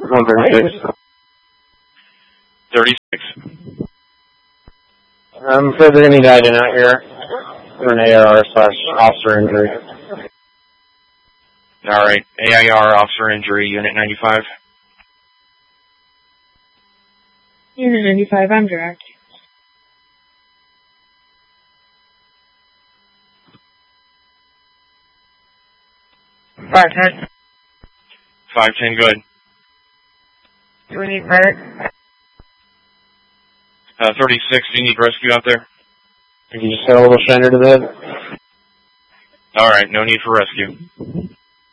136. 36. I'm afraid they're going to need IDent out here for an AIR/officer injury. Alright, AIR, officer injury, Unit 95. Unit 95, I'm direct. $510. 510, good. Do we need medic? 36, do you need rescue out there? You can just hit a little shiner to the head. Alright, no need for rescue.